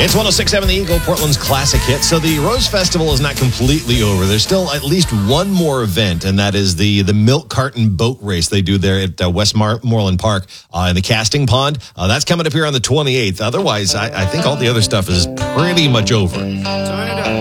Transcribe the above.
It's 106.7 The Eagle, Portland's classic hit. So the Rose Festival is not completely over. There's still at least one more event, and that is the milk carton boat race they do there at Westmoreland Park in the casting pond. That's coming up here on the 28th. Otherwise, I think all the other stuff is pretty much over. Turn it up.